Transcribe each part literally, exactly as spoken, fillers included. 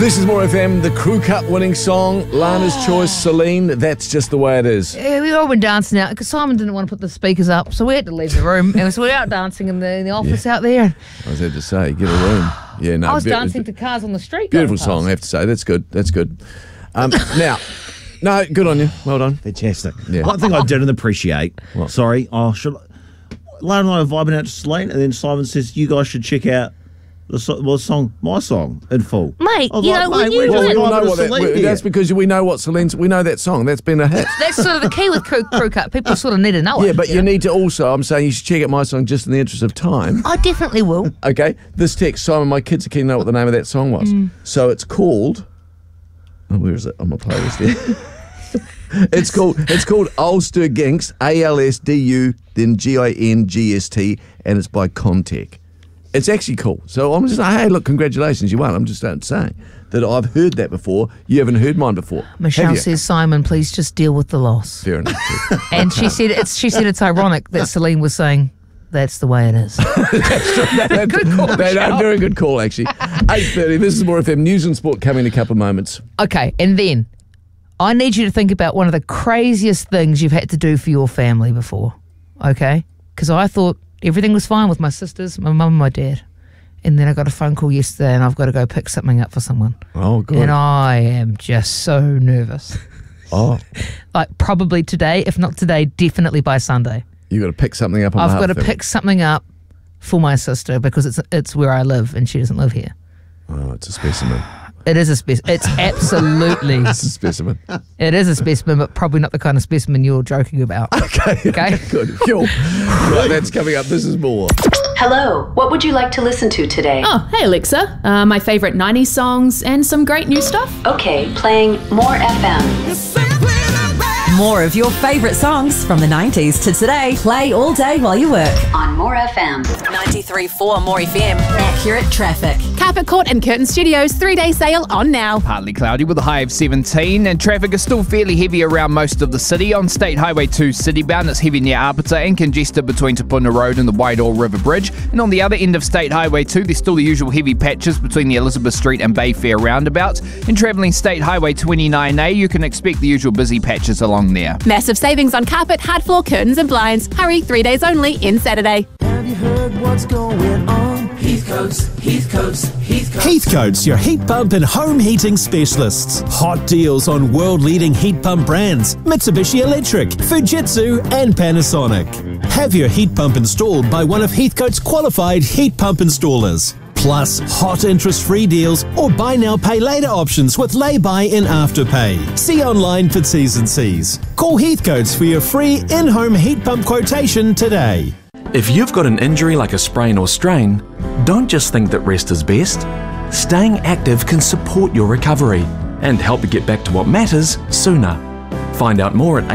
This is More F M, the Crew Cup winning song, Lana's Choice, Celine, That's Just the Way It Is. Yeah, we all been dancing out because Simon didn't want to put the speakers up, so we had to leave the room. And so we were out dancing in the, in the office Yeah. out there. I was had to say, get a room. Yeah, no, I was be- dancing to cars on the street. Beautiful going song, I past. have to say. That's good. That's good. Um, now, no, good on you. Well done. Fantastic. Yeah. One thing I didn't appreciate. What? Sorry. Oh, should Lana and I are vibing out to Celine, and then Simon says, you guys should check out the, so- well, the song, my song, in full. Mate, I was you like, know, mate, when you we're Well, just we all vibing know to what that, Celine we- here. that's because we know what Celine's, we know that song. That's been a hit. That's sort of the key with crew, crew Cup. People sort of need to know it. Yeah, but you need to also, I'm saying you should check out my song just in the interest of time. I definitely will. Okay, this text, Simon, my kids are keen to know what the name of that song was. Mm. So it's called, oh, where is it on my playlist there? It's called it's called Ulster Ginks, A L S D U, then G I N G S T, and it's by Contec. It's actually cool. So I'm just like, hey, look, congratulations, you won. I'm just saying that I've heard that before. You haven't heard mine before. Michelle have you? says, Simon, please just deal with the loss. Fair enough. too. And she said it's she said it's ironic that Celine was saying, that's the way it is. Good call, That- Michelle. very good call, actually. eight thirty, this is More F M News and Sport coming in a couple of moments. Okay, and then I need you to think about one of the craziest things you've had to do for your family before, okay? Because I thought everything was fine with my sisters, my mum and my dad. And then I got a phone call yesterday and I've got to go pick something up for someone. Oh, good. And I am just so nervous. Oh, Like probably today, if not today, definitely by Sunday. you got to pick something up on I've behalf got to of them. pick something up for my sister because it's it's where I live and she doesn't live here. Oh, it's a specimen. It is a specimen. It's absolutely, It's a specimen. it is a specimen, but probably not the kind of specimen you're joking about. Okay. Okay. Good. Cool. Right, that's coming up. This is more. Hello, what would you like to listen to today? Oh, hey Alexa. Uh, my favourite nineties songs and some great new stuff. Okay, playing More F M. More of your favourite songs from the nineties to today. Play all day while you work. On More F M. ninety-three point four More F M. Accurate traffic. Carpet Court and Curtin Studios three-day sale on now. Partly cloudy with a high of seventeen, and traffic is still fairly heavy around most of the city. On State Highway two citybound, it's heavy near Apata and congested between Te Puna Road and the Waidoa River Bridge. And on the other end of State Highway two, there's still the usual heavy patches between the Elizabeth Street and Bayfair roundabouts. And travelling State Highway twenty-nine A, you can expect the usual busy patches along there. Massive savings on carpet, hard floor, curtains and blinds. Hurry, three days only in Saturday. Heathcoats, your heat pump and home heating specialists. Hot deals on world-leading heat pump brands, Mitsubishi Electric, Fujitsu and Panasonic. Have your heat pump installed by one of Heathcoat's qualified heat pump installers. Plus, hot interest-free deals or buy now, pay later options with lay-by and afterpay. See online for T's and C's. Call Heathcoats for your free in-home heat pump quotation today. If you've got an injury like a sprain or strain, don't just think that rest is best. Staying active can support your recovery and help you get back to what matters sooner. Find out more at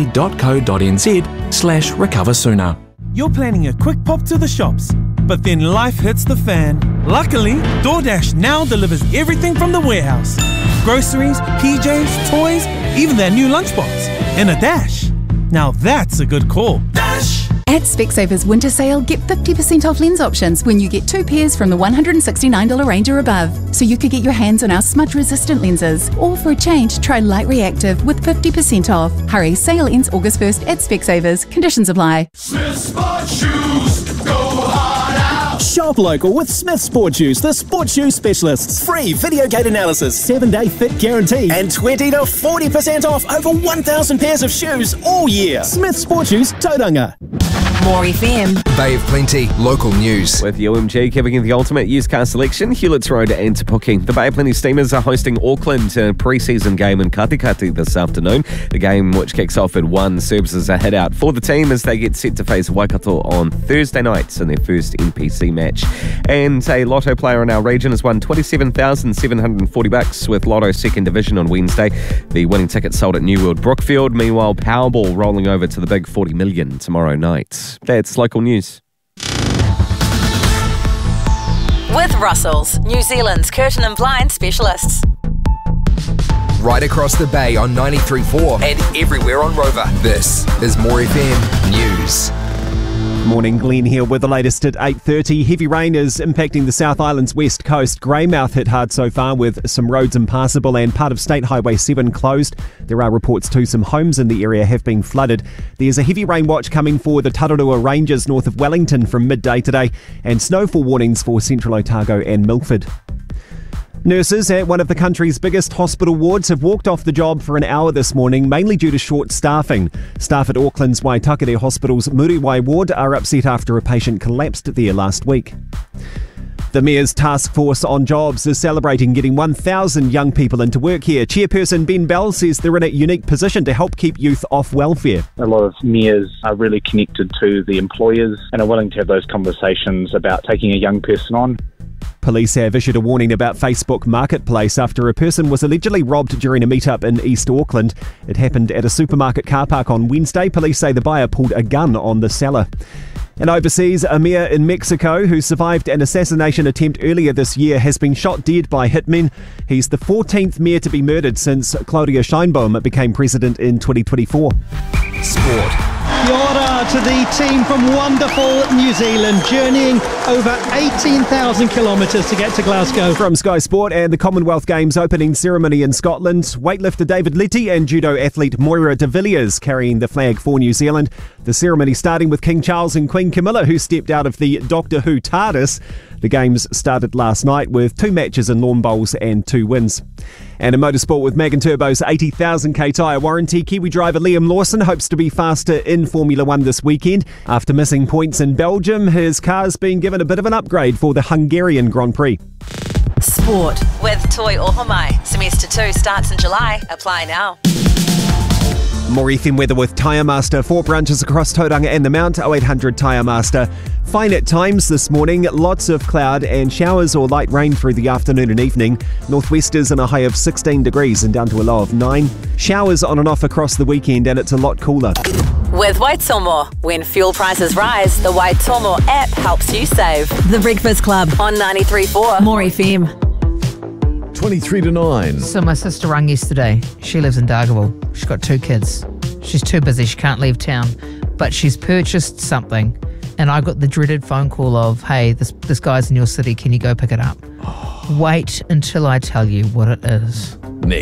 acc.co.nz slash recover sooner. You're planning a quick pop to the shops, but then life hits the fan. Luckily, DoorDash now delivers everything from the warehouse. Groceries, P Js, toys, even their new lunchbox. And a Dash. Now that's a good call. Dash! At Specsavers Winter Sale, get fifty percent off lens options when you get two pairs from the one hundred sixty-nine dollars range or above. So you could get your hands on our smudge-resistant lenses. Or for a change, try Light Reactive with fifty percent off. Hurry, sale ends August first at Specsavers. Conditions apply. Smith Sport Shoes, go hard out. Shop local with Smith Sport Shoes, the sport shoe specialists. Free video gate analysis, seven-day fit guarantee, and twenty to forty percent off over one thousand pairs of shoes all year. Smith Sport Shoes, Tauranga. More F M. Bay of Plenty, local news. With U M G giving you the ultimate used car selection, Hewlett's Road and Te Puke. The Bay of Plenty Steamers are hosting Auckland to a pre-season game in Katikati this afternoon. The game, which kicks off at one, serves as a hit out for the team as they get set to face Waikato on Thursday nights in their first N P C match. And a Lotto player in our region has won twenty-seven thousand seven hundred forty bucks with Lotto Second Division on Wednesday. The winning ticket sold at New World Brookfield. Meanwhile, Powerball rolling over to the big forty million tomorrow night. That's local news. With Russell's, New Zealand's curtain and blind specialists. Right across the bay on ninety-three point four and everywhere on Rover. This is More F M News. Morning, Glenn here with the latest at eight thirty. Heavy rain is impacting the South Island's west coast. Greymouth hit hard so far with some roads impassable and part of State Highway seven closed. There are reports too some homes in the area have been flooded. There's a heavy rain watch coming for the Tararua Ranges north of Wellington from midday today and snowfall warnings for central Otago and Milford. Nurses at one of the country's biggest hospital wards have walked off the job for an hour this morning, mainly due to short staffing. Staff at Auckland's Waitakere Hospital's Muriwai ward are upset after a patient collapsed there last week. The Mayor's Task Force on Jobs is celebrating getting one thousand young people into work here. Chairperson Ben Bell says they're in a unique position to help keep youth off welfare. A lot of mayors are really connected to the employers and are willing to have those conversations about taking a young person on. Police have issued a warning about Facebook Marketplace after a person was allegedly robbed during a meet-up in East Auckland. It happened at a supermarket car park on Wednesday. Police say the buyer pulled a gun on the seller. And overseas, a mayor in Mexico who survived an assassination attempt earlier this year has been shot dead by hitmen. He's the fourteenth mayor to be murdered since Claudia Sheinbaum became president in twenty twenty-four. Sport. Kia ora to the team from wonderful New Zealand, journeying over eighteen thousand kilometres to get to Glasgow. From Sky Sport and the Commonwealth Games opening ceremony in Scotland, weightlifter David Letty and judo athlete Moira de Villiers carrying the flag for New Zealand. The ceremony starting with King Charles and Queen Camilla, who stepped out of the Doctor Who TARDIS. The Games started last night with two matches in lawn bowls and two wins. And in motorsport with Magan Turbo's eighty thousand k tyre warranty, Kiwi driver Liam Lawson hopes to be faster in Formula One this weekend. After missing points in Belgium, his car's been given a bit of an upgrade for the Hungarian Grand Prix. Sport with Toi Ohomai. Semester two starts in July. Apply now. More F M weather with Tyre Master. Four branches across Tauranga and the Mount. oh eight hundred Tyre Master. Fine at times this morning. Lots of cloud and showers or light rain through the afternoon and evening. Northwesters in a high of sixteen degrees and down to a low of nine. Showers on and off across the weekend and it's a lot cooler. With Waitomo. When fuel prices rise, the Waitomo app helps you save. The Breakfast Club on ninety-three point four. More F M. twenty-three to nine. So my sister rang yesterday. She lives in Dargaville. She's got two kids. She's too busy. She can't leave town. But she's purchased something. And I got the dreaded phone call of, hey, this this guy's in your city. Can you go pick it up? Wait until I tell you what it is.